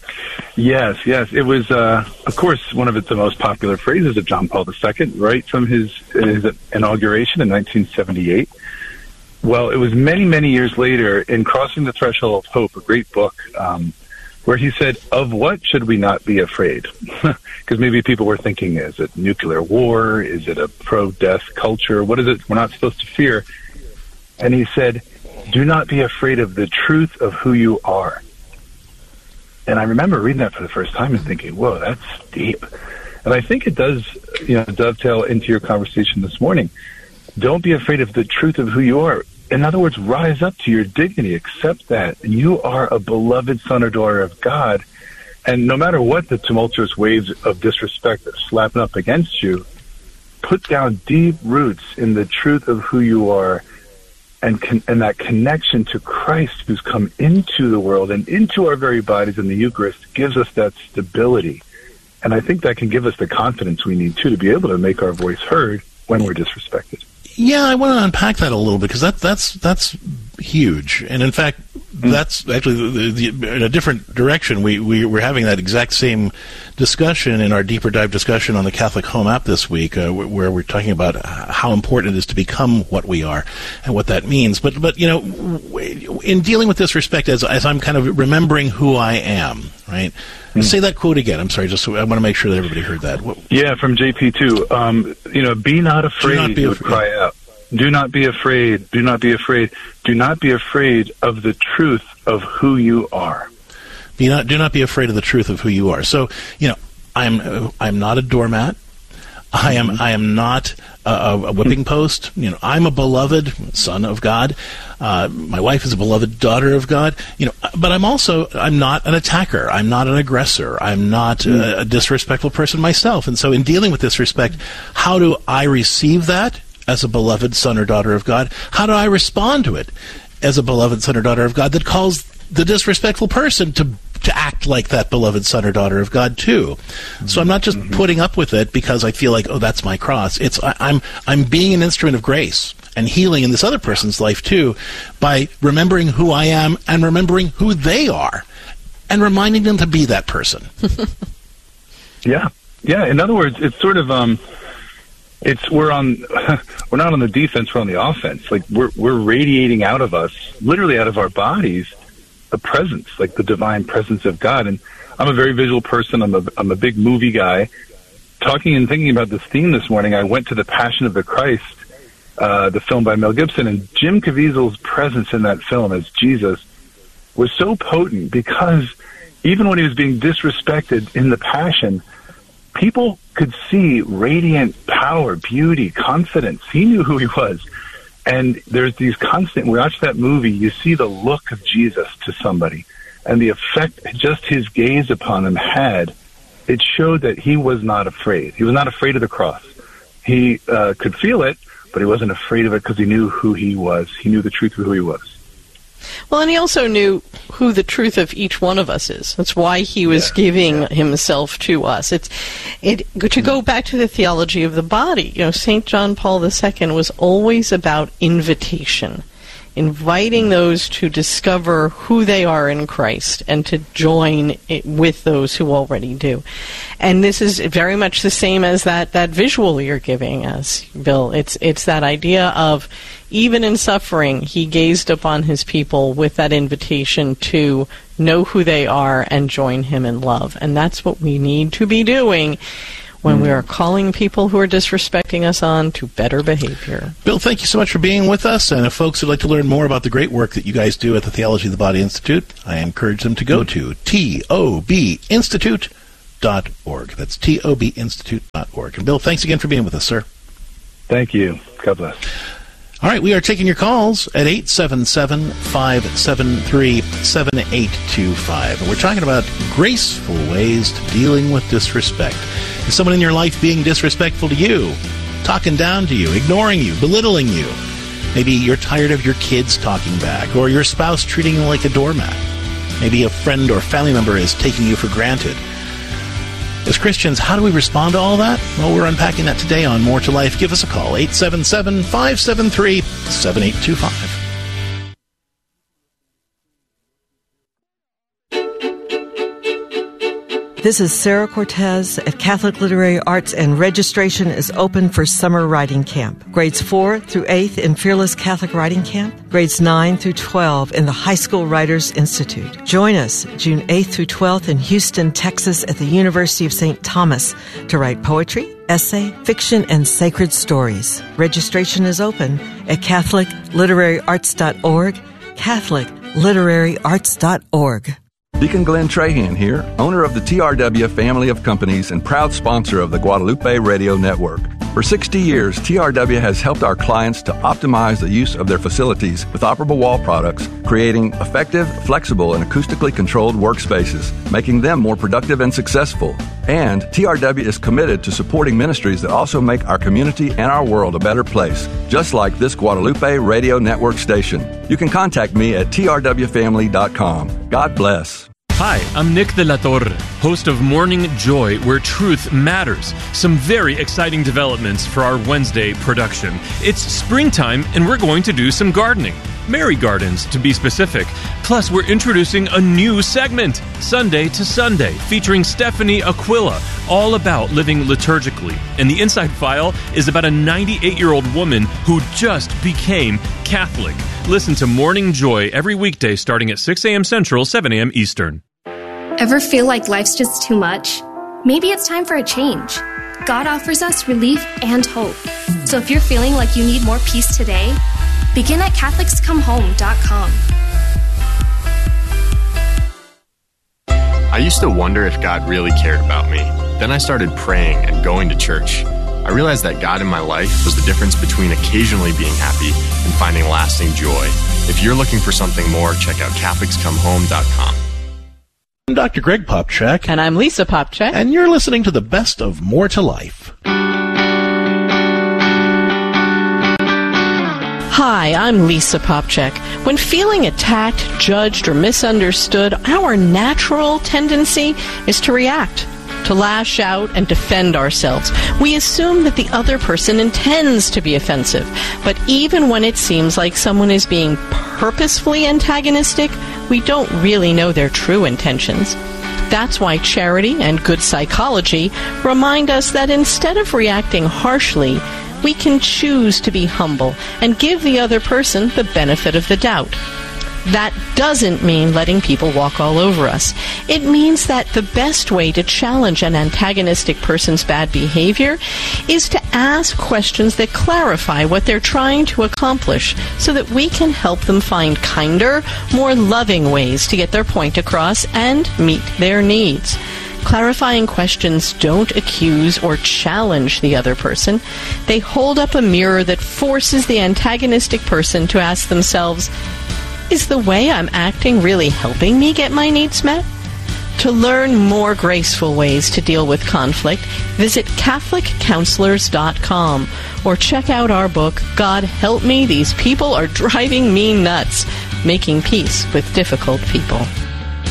Yes, yes. It was, uh, of course, one of the most popular phrases of John Paul the Second, right from his, his inauguration in nineteen seventy-eight. Well, it was many, many years later in Crossing the Threshold of Hope, a great book, um, where he said, of what should we not be afraid? Because maybe people were thinking, is it nuclear war? Is it a pro-death culture? What is it we're not supposed to fear? And he said, do not be afraid of the truth of who you are. And I remember reading that for the first time and thinking, whoa, that's deep. And I think it does, you know, dovetail into your conversation this morning. Don't be afraid of the truth of who you are. In other words, rise up to your dignity. Accept that. You are a beloved son or daughter of God. And no matter what the tumultuous waves of disrespect are slapping up against you, put down deep roots in the truth of who you are and con- and that connection to Christ who's come into the world and into our very bodies in the Eucharist gives us that stability. And I think that can give us the confidence we need, too, to be able to make our voice heard when we're disrespected. Yeah, I want to unpack that a little bit because that, that's that's huge. And in fact, that's actually the, the, in a different direction. We, we were having that exact same discussion in our deeper dive discussion on the Catholic Home app this week, uh, where we're talking about how important it is to become what we are and what that means. But, but you know, in dealing with disrespect, as, as I'm kind of remembering who I am, right? Mm. Say that quote again. I'm sorry, just so I want to make sure that everybody heard that. What, yeah, from J P two. Um, you know, be not afraid, not be af- would cry out. Do not be afraid. Do not be afraid. Do not be afraid of the truth of who you are. Be not. Do not be afraid of the truth of who you are. So, you know, I'm. Uh, I'm not a doormat. I am. I am not a, a whipping post. You know, I'm a beloved son of God. Uh, my wife is a beloved daughter of God. You know, but I'm also. I'm not an attacker. I'm not an aggressor. I'm not a, a disrespectful person myself. And so, in dealing with disrespect, how do I receive that as a beloved son or daughter of God? How do I respond to it as a beloved son or daughter of God that calls the disrespectful person to to act like that beloved son or daughter of God too? Mm-hmm. So I'm not just mm-hmm. putting up with it because I feel like, oh, that's my cross. It's I, I'm I'm being an instrument of grace and healing in this other person's life too by remembering who I am and remembering who they are and reminding them to be that person. yeah. Yeah. In other words, it's sort of um It's we're on we're not on the defense, we're on the offense. Like we're we're radiating out of us, literally out of our bodies, a presence, like the divine presence of God. And I'm a very visual person. I'm a I'm a big movie guy. Talking and thinking about this theme this morning, I went to The Passion of the Christ, uh, the film by Mel Gibson, and Jim Caviezel's presence in that film as Jesus was so potent because even when he was being disrespected in the Passion, people could see radiant power, beauty, confidence. He knew who he was. And there's these constant, when we watch that movie, you see the look of Jesus to somebody and the effect just his gaze upon him had. It showed that he was not afraid. He was not afraid of the cross. He uh, could feel it, but he wasn't afraid of it because he knew who he was. He knew the truth of who he was. Well, and he also knew who the truth of each one of us is. That's why he was yeah, giving yeah. himself to us. It's it to go back to the theology of the body. You know, Saint John Paul the Second was always about invitation, inviting those to discover who they are in Christ and to join it with those who already do. And this is very much the same as that that visual you're giving us, Bill. It's it's that idea of even in suffering, he gazed upon his people with that invitation to know who they are and join him in love. And that's what we need to be doing when we are calling people who are disrespecting us on to better behavior. Bill, thank you so much for being with us. And if folks would like to learn more about the great work that you guys do at the Theology of the Body Institute, I encourage them to go to T O B Institute dot org. That's T O B Institute dot org. And Bill, thanks again for being with us, sir. Thank you. God bless. All right, we are taking your calls at eight seven seven, five seven three, seven eight two five. And we're talking about graceful ways to dealing with disrespect. Is someone in your life being disrespectful to you, talking down to you, ignoring you, belittling you? Maybe you're tired of your kids talking back, or your spouse treating you like a doormat. Maybe a friend or family member is taking you for granted. As Christians, how do we respond to all that? Well, we're unpacking that today on More to Life. Give us a call, eight seven seven, five seven three, seven eight two five. This is Sarah Cortez at Catholic Literary Arts, and registration is open for summer writing camp. Grades four through eighth in Fearless Catholic Writing Camp. Grades nine through twelve in the High School Writers Institute. Join us June eighth through twelfth in Houston, Texas at the University of Saint Thomas to write poetry, essay, fiction, and sacred stories. Registration is open at Catholic Literary Arts dot org, Catholic Literary Arts dot org. Deacon Glenn Trahan here, owner of the T R W family of companies and proud sponsor of the Guadalupe Radio Network. For sixty years, T R W has helped our clients to optimize the use of their facilities with operable wall products, creating effective, flexible, and acoustically controlled workspaces, making them more productive and successful. And T R W is committed to supporting ministries that also make our community and our world a better place, just like this Guadalupe Radio Network station. You can contact me at T R W family dot com. God bless. Hi, I'm Nick de la Torre, host of Morning Joy, where truth matters. Some very exciting developments for our Wednesday production. It's springtime, and we're going to do some gardening. Mary Gardens, to be specific. Plus, we're introducing a new segment, Sunday to Sunday, featuring Stephanie Aquila, all about living liturgically. And the Inside File is about a ninety-eight-year-old woman who just became Catholic. Listen to Morning Joy every weekday starting at six a.m. Central, seven a.m. Eastern. Ever feel like life's just too much? Maybe it's time for a change. God offers us relief and hope. So if you're feeling like you need more peace today, begin at Catholics Come Home dot com. I used to wonder if God really cared about me. Then I started praying and going to church. I realized that God in my life was the difference between occasionally being happy and finding lasting joy. If you're looking for something more, check out Catholics Come Home dot com. I'm Doctor Greg Popchak. And I'm Lisa Popchak. And you're listening to the best of More to Life. Hi, I'm Lisa Popchak. When feeling attacked, judged, or misunderstood, our natural tendency is to react, to lash out and defend ourselves. We assume that the other person intends to be offensive. But even when it seems like someone is being purposefully antagonistic, we don't really know their true intentions. That's why charity and good psychology remind us that instead of reacting harshly, we can choose to be humble and give the other person the benefit of the doubt. That doesn't mean letting people walk all over us. It means that the best way to challenge an antagonistic person's bad behavior is to ask questions that clarify what they're trying to accomplish so that we can help them find kinder, more loving ways to get their point across and meet their needs. Clarifying questions don't accuse or challenge the other person. They hold up a mirror that forces the antagonistic person to ask themselves, is the way I'm acting really helping me get my needs met? To learn more graceful ways to deal with conflict, visit Catholic Counselors dot com or check out our book, God Help Me, These People Are Driving Me Nuts, Making Peace with Difficult People.